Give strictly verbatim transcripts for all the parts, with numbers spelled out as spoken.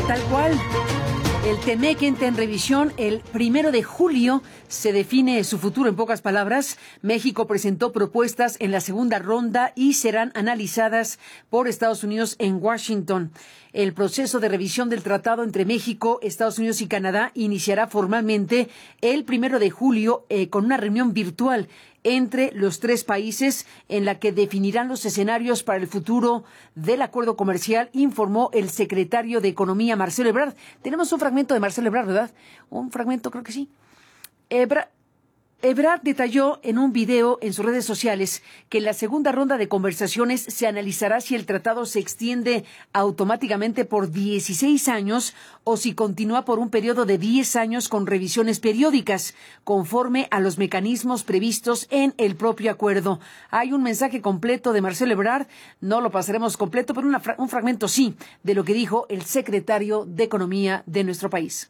Tal cual. El Temec entra en revisión el primero de julio. Se define su futuro en pocas palabras. México presentó propuestas en la segunda ronda y serán analizadas por Estados Unidos en Washington. El proceso de revisión del tratado entre México, Estados Unidos y Canadá iniciará formalmente el primero de julio eh, con una reunión virtual entre los tres países en la que definirán los escenarios para el futuro del acuerdo comercial, informó el secretario de Economía, Marcelo Ebrard. Tenemos un fragmento de Marcelo Ebrard, ¿verdad? Un fragmento, creo que sí. Ebrard. Ebrard detalló en un video en sus redes sociales que en la segunda ronda de conversaciones se analizará si el tratado se extiende automáticamente por dieciséis años o si continúa por un periodo de diez años con revisiones periódicas, conforme a los mecanismos previstos en el propio acuerdo. Hay un mensaje completo de Marcelo Ebrard, no lo pasaremos completo, pero una, un fragmento sí de lo que dijo el secretario de Economía de nuestro país.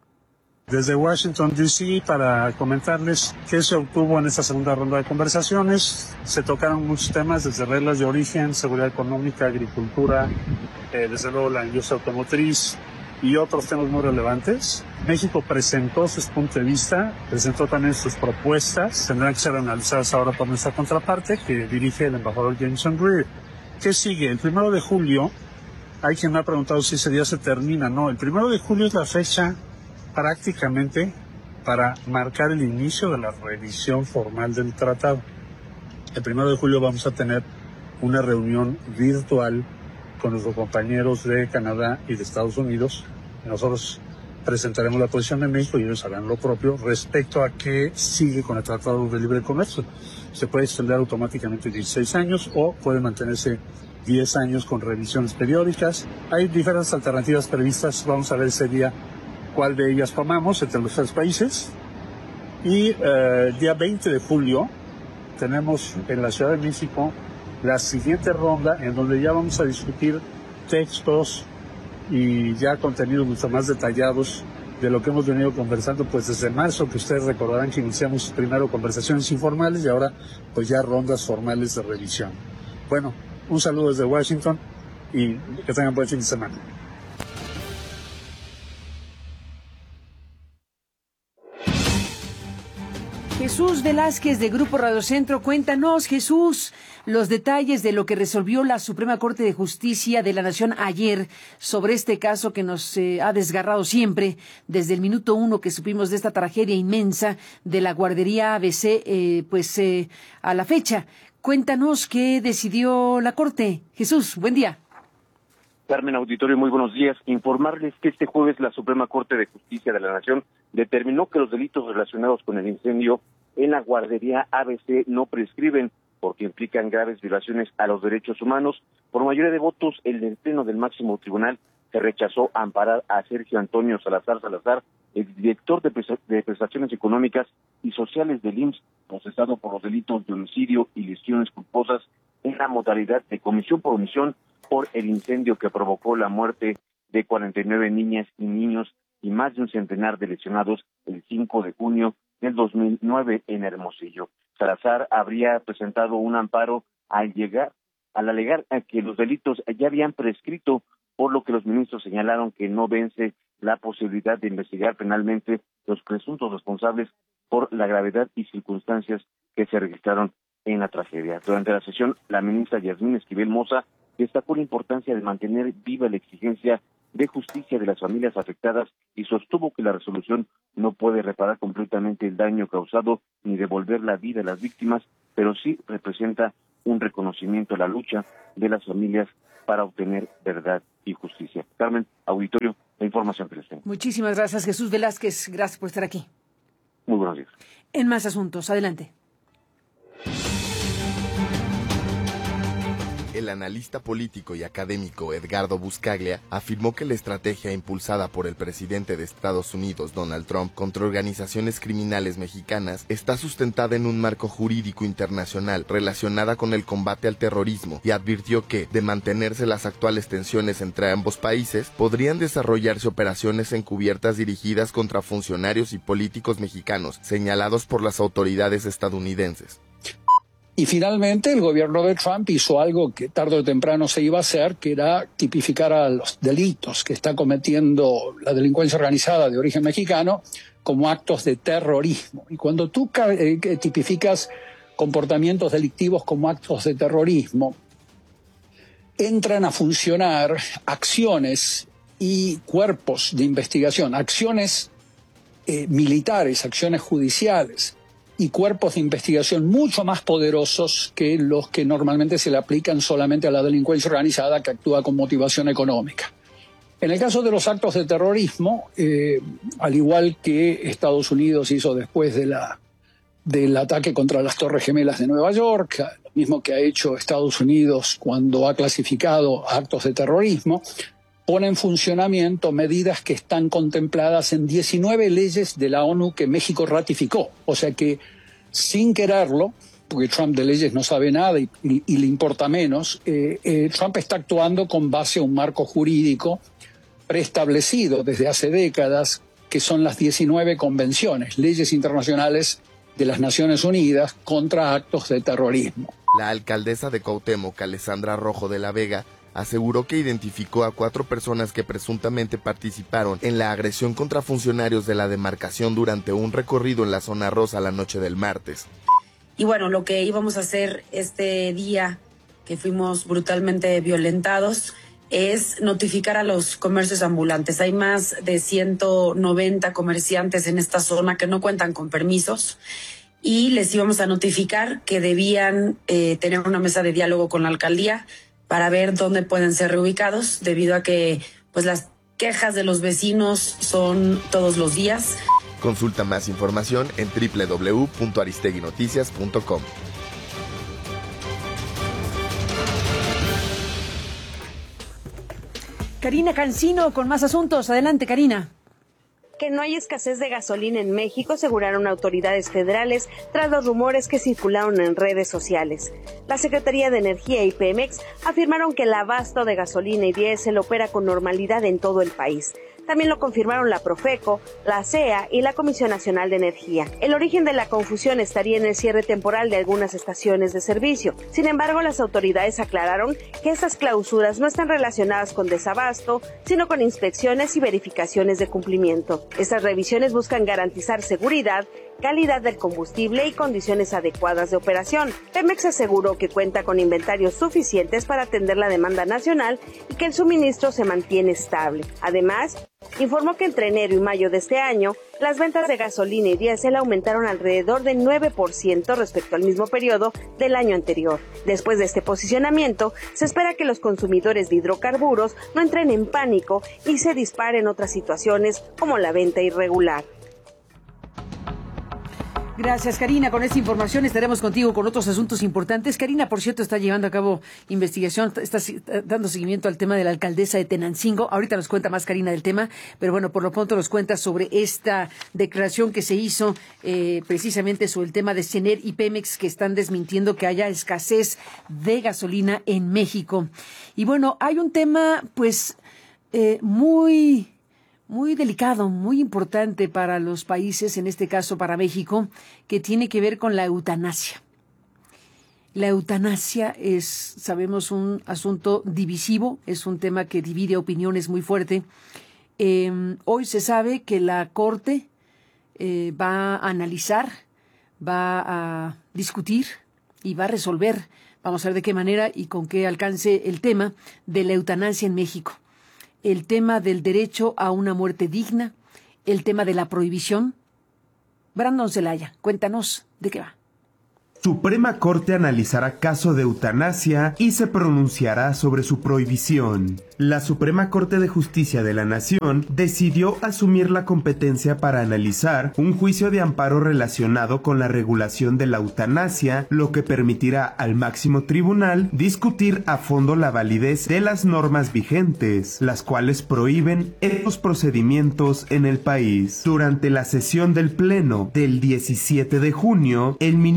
Desde Washington, D C, para comentarles qué se obtuvo en esta segunda ronda de conversaciones. Se tocaron muchos temas, desde reglas de origen, seguridad económica, agricultura, eh, desde luego la industria automotriz y otros temas muy relevantes. México presentó su punto de vista, presentó también sus propuestas, tendrán que ser analizadas ahora por nuestra contraparte, que dirige el embajador Jameson Greer. ¿Qué sigue? El primero de julio, hay quien me ha preguntado si ese día se termina. No, el primero de julio es la fecha prácticamente para marcar el inicio de la revisión formal del tratado. El primero de julio vamos a tener una reunión virtual con nuestros compañeros de Canadá y de Estados Unidos. Nosotros presentaremos la posición de México y ellos harán lo propio respecto a qué sigue con el Tratado de Libre Comercio. Se puede extender automáticamente dieciséis años o puede mantenerse diez años con revisiones periódicas. Hay diferentes alternativas previstas. Vamos a ver ese día cuál de ellas tomamos entre los tres países. Y eh, el día veinte de julio tenemos en la Ciudad de México la siguiente ronda en donde ya vamos a discutir textos y ya contenidos mucho más detallados de lo que hemos venido conversando pues desde marzo, que ustedes recordarán que iniciamos primero conversaciones informales y ahora pues ya rondas formales de revisión. Bueno, un saludo desde Washington y que tengan buen fin de semana. Jesús Velázquez de Grupo Radio Centro, cuéntanos, Jesús, los detalles de lo que resolvió la Suprema Corte de Justicia de la Nación ayer sobre este caso que nos eh, ha desgarrado siempre desde el minuto uno que supimos de esta tragedia inmensa de la guardería A B C, eh, pues eh, a la fecha. Cuéntanos qué decidió la Corte. Jesús, buen día. Carmen, auditorio, muy buenos días. Informarles que este jueves la Suprema Corte de Justicia de la Nación determinó que los delitos relacionados con el incendio en la guardería A B C no prescriben porque implican graves violaciones a los derechos humanos. Por mayoría de votos, el Pleno del Máximo Tribunal se rechazó amparar a Sergio Antonio Salazar Salazar, exdirector de, de Prestaciones Económicas y Sociales del I M S S, procesado por los delitos de homicidio y lesiones culposas en la modalidad de comisión por omisión por el incendio que provocó la muerte de cuarenta y nueve niñas y niños y más de un centenar de lesionados el cinco de junio del dos mil nueve en Hermosillo. Salazar habría presentado un amparo al llegar, al alegar que los delitos ya habían prescrito, por lo que los ministros señalaron que no vence la posibilidad de investigar penalmente los presuntos responsables por la gravedad y circunstancias que se registraron en la tragedia. Durante la sesión, la ministra Yasmín Esquivel Moza destacó la importancia de mantener viva la exigencia de justicia de las familias afectadas y sostuvo que la resolución no puede reparar completamente el daño causado ni devolver la vida a las víctimas, pero sí representa un reconocimiento a la lucha de las familias para obtener verdad y justicia. Carmen, auditorio, la información que les tengo. Muchísimas gracias, Jesús Velázquez. Gracias por estar aquí. Muy buenos días. En más asuntos, adelante. El analista político y académico Edgardo Buscaglia afirmó que la estrategia impulsada por el presidente de Estados Unidos, Donald Trump, contra organizaciones criminales mexicanas está sustentada en un marco jurídico internacional relacionada con el combate al terrorismo y advirtió que, de mantenerse las actuales tensiones entre ambos países, podrían desarrollarse operaciones encubiertas dirigidas contra funcionarios y políticos mexicanos señalados por las autoridades estadounidenses. Y finalmente el gobierno de Trump hizo algo que tarde o temprano se iba a hacer, que era tipificar a los delitos que está cometiendo la delincuencia organizada de origen mexicano como actos de terrorismo. Y cuando tú eh, tipificas comportamientos delictivos como actos de terrorismo, entran a funcionar acciones y cuerpos de investigación, acciones eh, militares, acciones judiciales, y cuerpos de investigación mucho más poderosos que los que normalmente se le aplican solamente a la delincuencia organizada que actúa con motivación económica. En el caso de los actos de terrorismo, eh, al igual que Estados Unidos hizo después de la, del ataque contra las Torres Gemelas de Nueva York, lo mismo que ha hecho Estados Unidos cuando ha clasificado actos de terrorismo, pone en funcionamiento medidas que están contempladas en diecinueve leyes de la ONU que México ratificó. O sea que, sin quererlo, porque Trump de leyes no sabe nada y, y, y le importa menos, eh, eh, Trump está actuando con base a un marco jurídico preestablecido desde hace décadas, que son las diecinueve convenciones, leyes internacionales de las Naciones Unidas contra actos de terrorismo. La alcaldesa de Cuauhtémoc, Alessandra Rojo de la Vega, aseguró que identificó a cuatro personas que presuntamente participaron en la agresión contra funcionarios de la demarcación durante un recorrido en la zona rosa la noche del martes. Y bueno, lo que íbamos a hacer este día que fuimos brutalmente violentados es notificar a los comercios ambulantes. Hay más de ciento noventa comerciantes en esta zona que no cuentan con permisos y les íbamos a notificar que debían eh, tener una mesa de diálogo con la alcaldía para ver dónde pueden ser reubicados, debido a que pues las quejas de los vecinos son todos los días. Consulta más información en doble u doble u doble u punto aristegui noticias punto com. Karina Cancino con más asuntos. Adelante, Karina. Que no hay escasez de gasolina en México, aseguraron autoridades federales tras los rumores que circularon en redes sociales. La Secretaría de Energía y Pemex afirmaron que el abasto de gasolina y diésel opera con normalidad en todo el país. También lo confirmaron la Profeco, la C E A y la Comisión Nacional de Energía. El origen de la confusión estaría en el cierre temporal de algunas estaciones de servicio. Sin embargo, las autoridades aclararon que estas clausuras no están relacionadas con desabasto, sino con inspecciones y verificaciones de cumplimiento. Estas revisiones buscan garantizar seguridad, calidad del combustible y condiciones adecuadas de operación. Pemex aseguró que cuenta con inventarios suficientes para atender la demanda nacional y que el suministro se mantiene estable. Además, informó que entre enero y mayo de este año, las ventas de gasolina y diésel aumentaron alrededor del nueve por ciento respecto al mismo periodo del año anterior. Después de este posicionamiento, se espera que los consumidores de hidrocarburos no entren en pánico y se disparen otras situaciones como la venta irregular. Gracias, Karina. Con esta información estaremos contigo con otros asuntos importantes. Karina, por cierto, está llevando a cabo investigación, está dando seguimiento al tema de la alcaldesa de Tenancingo. Ahorita nos cuenta más Karina del tema, pero bueno, por lo pronto nos cuenta sobre esta declaración que se hizo eh, precisamente sobre el tema de CENER y Pemex, que están desmintiendo que haya escasez de gasolina en México. Y bueno, hay un tema pues eh, muy... muy delicado, muy importante para los países, en este caso para México, que tiene que ver con la eutanasia. La eutanasia es, sabemos, un asunto divisivo, es un tema que divide opiniones muy fuerte. Eh, hoy se sabe que la Corte eh, va a analizar, va a discutir y va a resolver, vamos a ver de qué manera y con qué alcance, el tema de la eutanasia en México. El tema del derecho a una muerte digna, el tema de la prohibición. Brandon Zelaya, cuéntanos de qué va. Suprema Corte analizará caso de eutanasia y se pronunciará sobre su prohibición. La Suprema Corte de Justicia de la Nación decidió asumir la competencia para analizar un juicio de amparo relacionado con la regulación de la eutanasia, lo que permitirá al máximo tribunal discutir a fondo la validez de las normas vigentes, las cuales prohíben estos procedimientos en el país. Durante la sesión del Pleno del diecisiete de junio, el ministro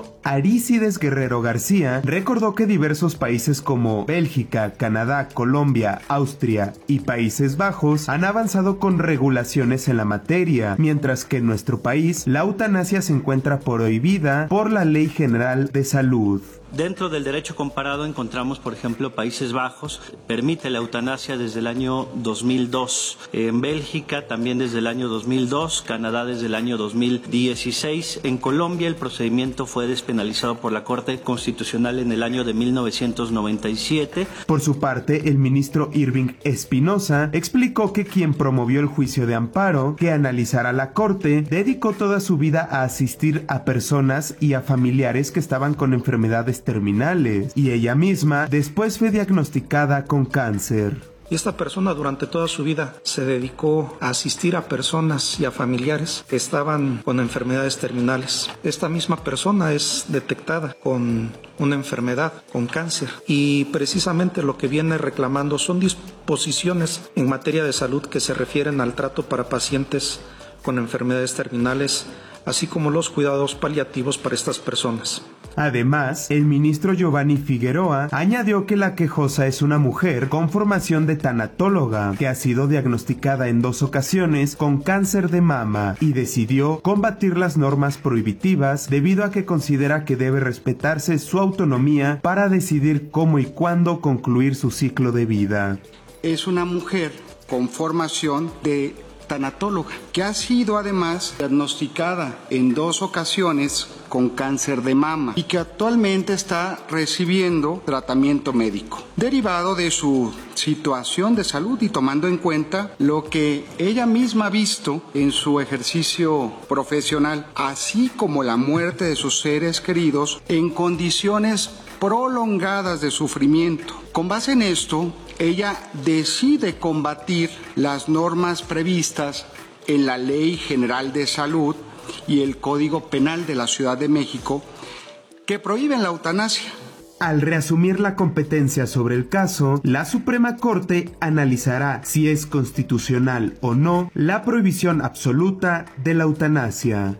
Arícides Guerrero García recordó que diversos países como Bélgica, Canadá, Colombia, Austria y Países Bajos han avanzado con regulaciones en la materia, mientras que en nuestro país la eutanasia se encuentra prohibida por la Ley General de Salud. Dentro del derecho comparado encontramos, por ejemplo, Países Bajos permite la eutanasia desde el año dos mil dos, en Bélgica también desde el año dos mil dos, Canadá desde el año dos mil dieciséis, en Colombia el procedimiento fue despenalizado por la Corte Constitucional en el año de mil novecientos noventa y siete. Por su parte, el ministro Irving Espinosa explicó que quien promovió el juicio de amparo que analizará la Corte dedicó toda su vida a asistir a personas y a familiares que estaban con enfermedades terminales, y ella misma después fue diagnosticada con cáncer. Y esta persona durante toda su vida se dedicó a asistir a personas y a familiares que estaban con enfermedades terminales. Esta misma persona es detectada con una enfermedad, con cáncer, y precisamente lo que viene reclamando son disposiciones en materia de salud que se refieren al trato para pacientes con enfermedades terminales, así como los cuidados paliativos para estas personas. Además, el ministro Giovanni Figueroa añadió que la quejosa es una mujer con formación de tanatóloga que ha sido diagnosticada en dos ocasiones con cáncer de mama y decidió combatir las normas prohibitivas debido a que considera que debe respetarse su autonomía para decidir cómo y cuándo concluir su ciclo de vida. Es una mujer con formación de tanatóloga, que ha sido además diagnosticada en dos ocasiones con cáncer de mama y que actualmente está recibiendo tratamiento médico. Derivado de su situación de salud y tomando en cuenta lo que ella misma ha visto en su ejercicio profesional, así como la muerte de sus seres queridos en condiciones prolongadas de sufrimiento. Con base en esto, ella decide combatir las normas previstas en la Ley General de Salud y el Código Penal de la Ciudad de México que prohíben la eutanasia. Al reasumir la competencia sobre el caso, la Suprema Corte analizará si es constitucional o no la prohibición absoluta de la eutanasia.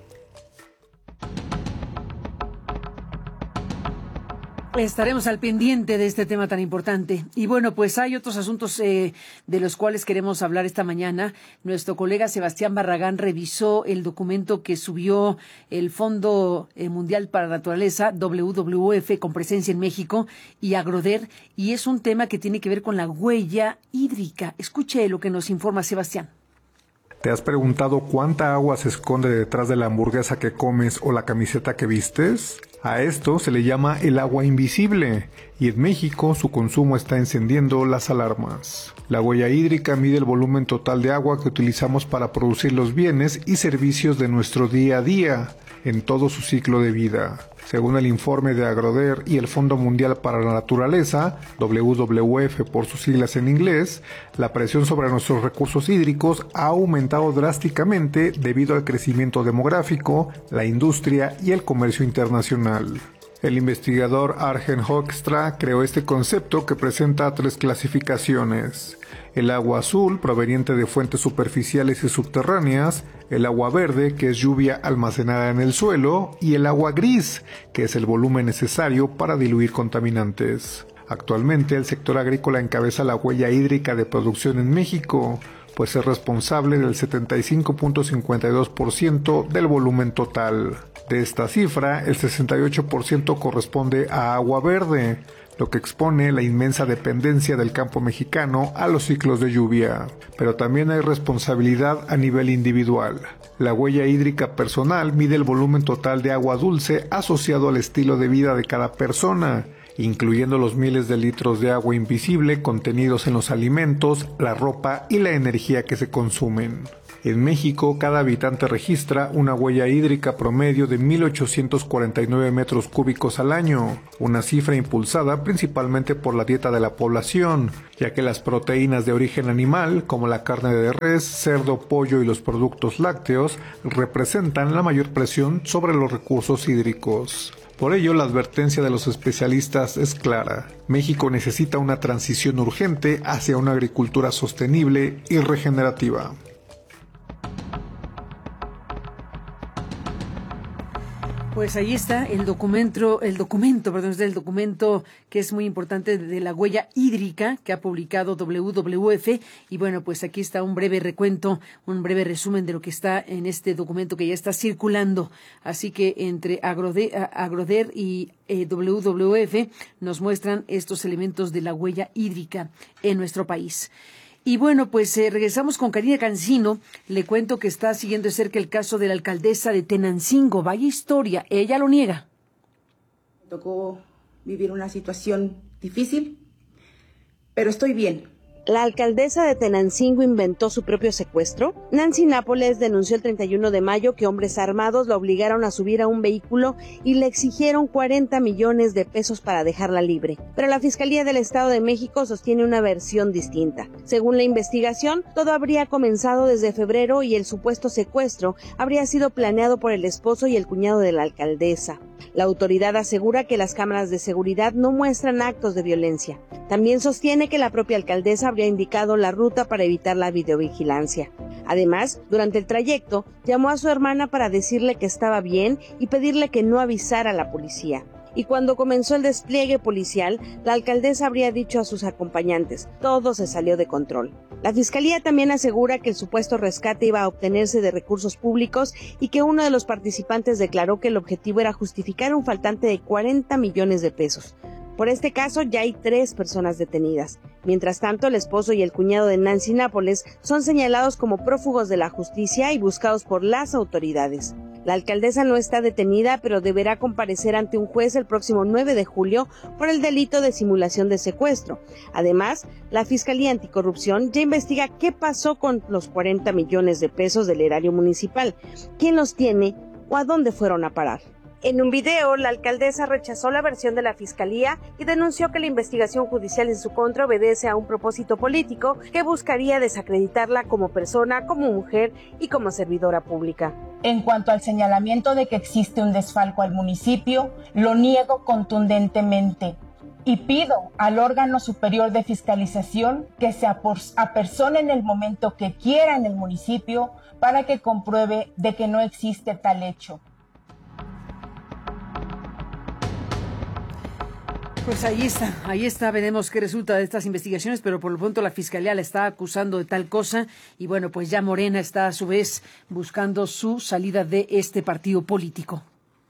Estaremos al pendiente de este tema tan importante. Y bueno, pues hay otros asuntos eh, de los cuales queremos hablar esta mañana. Nuestro colega Sebastián Barragán revisó el documento que subió el Fondo Mundial para la Naturaleza, W W F, con presencia en México, y Agroder, y es un tema que tiene que ver con la huella hídrica. Escuche lo que nos informa Sebastián. ¿Te has preguntado cuánta agua se esconde detrás de la hamburguesa que comes o la camiseta que vistes? A esto se le llama el agua invisible, y en México su consumo está encendiendo las alarmas. La huella hídrica mide el volumen total de agua que utilizamos para producir los bienes y servicios de nuestro día a día, en todo su ciclo de vida. Según el informe de Agroder y el Fondo Mundial para la Naturaleza, W W F por sus siglas en inglés, la presión sobre nuestros recursos hídricos ha aumentado drásticamente debido al crecimiento demográfico, la industria y el comercio internacional. El investigador Arjen Hoekstra creó este concepto que presenta tres clasificaciones: el agua azul, proveniente de fuentes superficiales y subterráneas; el agua verde, que es lluvia almacenada en el suelo; y el agua gris, que es el volumen necesario para diluir contaminantes. Actualmente, el sector agrícola encabeza la huella hídrica de producción en México, pues es responsable del setenta y cinco punto cincuenta y dos por ciento del volumen total. De esta cifra, el sesenta y ocho por ciento corresponde a agua verde, lo que expone la inmensa dependencia del campo mexicano a los ciclos de lluvia. Pero también hay responsabilidad a nivel individual. La huella hídrica personal mide el volumen total de agua dulce asociado al estilo de vida de cada persona, incluyendo los miles de litros de agua invisible contenidos en los alimentos, la ropa y la energía que se consumen. En México, cada habitante registra una huella hídrica promedio de mil ochocientos cuarenta y nueve metros cúbicos al año, una cifra impulsada principalmente por la dieta de la población, ya que las proteínas de origen animal, como la carne de res, cerdo, pollo y los productos lácteos, representan la mayor presión sobre los recursos hídricos. Por ello, la advertencia de los especialistas es clara. México necesita una transición urgente hacia una agricultura sostenible y regenerativa. Pues ahí está el documento, el documento, perdón, es el documento que es muy importante de la huella hídrica que ha publicado W W F. Y bueno, pues aquí está un breve recuento, un breve resumen de lo que está en este documento que ya está circulando. Así que entre Agroder, Agroder y eh, W W F nos muestran estos elementos de la huella hídrica en nuestro país. Y bueno, pues eh, regresamos con Karina Cancino. Le cuento que está siguiendo de cerca el caso de la alcaldesa de Tenancingo. Vaya historia, ella lo niega. Me tocó vivir una situación difícil, pero estoy bien. ¿La alcaldesa de Tenancingo inventó su propio secuestro? Nancy Nápoles denunció el treinta y uno de mayo que hombres armados la obligaron a subir a un vehículo y le exigieron cuarenta millones de pesos para dejarla libre. Pero la Fiscalía del Estado de México sostiene una versión distinta. Según la investigación, todo habría comenzado desde febrero y el supuesto secuestro habría sido planeado por el esposo y el cuñado de la alcaldesa. La autoridad asegura que las cámaras de seguridad no muestran actos de violencia. También sostiene que la propia alcaldesa habría indicado la ruta para evitar la videovigilancia. Además, durante el trayecto, llamó a su hermana para decirle que estaba bien y pedirle que no avisara a la policía. Y cuando comenzó el despliegue policial, la alcaldesa habría dicho a sus acompañantes, todo se salió de control. La Fiscalía también asegura que el supuesto rescate iba a obtenerse de recursos públicos y que uno de los participantes declaró que el objetivo era justificar un faltante de cuarenta millones de pesos. Por este caso ya hay tres personas detenidas. Mientras tanto, el esposo y el cuñado de Nancy Nápoles son señalados como prófugos de la justicia y buscados por las autoridades. La alcaldesa no está detenida, pero deberá comparecer ante un juez el próximo nueve de julio por el delito de simulación de secuestro. Además, la Fiscalía Anticorrupción ya investiga qué pasó con los cuarenta millones de pesos del erario municipal, quién los tiene o a dónde fueron a parar. En un video, la alcaldesa rechazó la versión de la Fiscalía y denunció que la investigación judicial en su contra obedece a un propósito político que buscaría desacreditarla como persona, como mujer y como servidora pública. En cuanto al señalamiento de que existe un desfalco al municipio, lo niego contundentemente y pido al órgano superior de fiscalización que se apersone en el momento que quiera en el municipio para que compruebe de que no existe tal hecho. Pues ahí está, ahí está, veremos qué resulta de estas investigaciones, pero por lo pronto la Fiscalía la está acusando de tal cosa y bueno, pues ya Morena está a su vez buscando su salida de este partido político.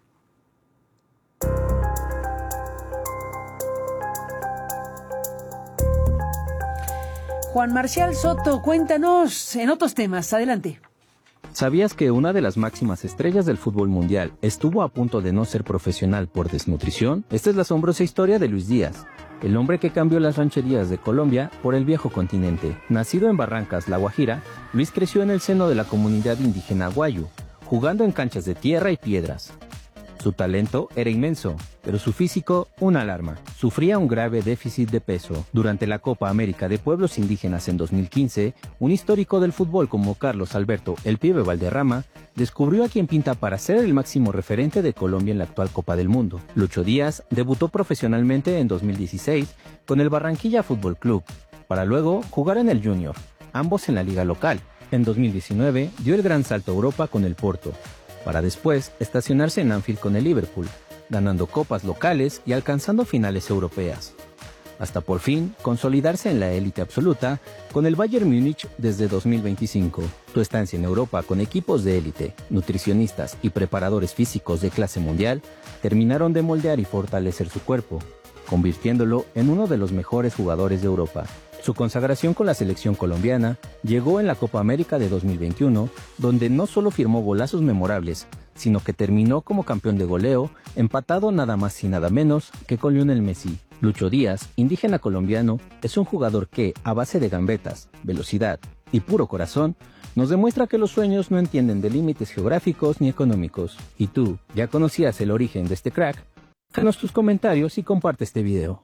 Juan Marcial Soto, cuéntanos en otros temas, adelante. ¿Sabías que una de las máximas estrellas del fútbol mundial estuvo a punto de no ser profesional por desnutrición? Esta es la asombrosa historia de Luis Díaz, el hombre que cambió las rancherías de Colombia por el viejo continente. Nacido en Barrancas, La Guajira, Luis creció en el seno de la comunidad indígena Guayu, jugando en canchas de tierra y piedras. Su talento era inmenso, pero su físico una alarma. Sufría un grave déficit de peso. Durante la Copa América de Pueblos Indígenas en dos mil quince, un histórico del fútbol como Carlos Alberto El Pibe Valderrama descubrió a quien pinta para ser el máximo referente de Colombia en la actual Copa del Mundo. Lucho Díaz debutó profesionalmente en dos mil dieciséis con el Barranquilla Fútbol Club, para luego jugar en el Junior, ambos en la liga local. En dos mil diecinueve dio el gran salto a Europa con el Porto, para después estacionarse en Anfield con el Liverpool, ganando copas locales y alcanzando finales europeas, hasta por fin consolidarse en la élite absoluta con el Bayern Múnich desde dos mil veinticinco. Su estancia en Europa con equipos de élite, nutricionistas y preparadores físicos de clase mundial terminaron de moldear y fortalecer su cuerpo, convirtiéndolo en uno de los mejores jugadores de Europa. Su consagración con la selección colombiana llegó en la Copa América de dos mil veintiuno, donde no solo firmó golazos memorables, sino que terminó como campeón de goleo, empatado nada más y nada menos que con Lionel Messi. Lucho Díaz, indígena colombiano, es un jugador que, a base de gambetas, velocidad y puro corazón, nos demuestra que los sueños no entienden de límites geográficos ni económicos. ¿Y tú, ya conocías el origen de este crack? Déjanos tus comentarios y comparte este video.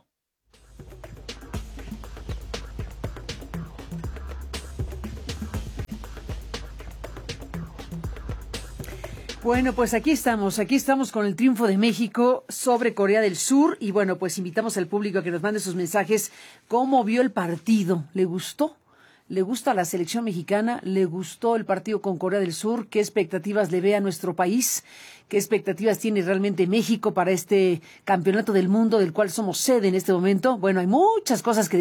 Bueno, pues aquí estamos, aquí estamos con el triunfo de México sobre Corea del Sur y bueno, pues invitamos al público a que nos mande sus mensajes. ¿Cómo vio el partido? ¿Le gustó? ¿Le gusta la selección mexicana? ¿Le gustó el partido con Corea del Sur? ¿Qué expectativas le ve a nuestro país? ¿Qué expectativas tiene realmente México para este campeonato del mundo del cual somos sede en este momento? Bueno, hay muchas cosas que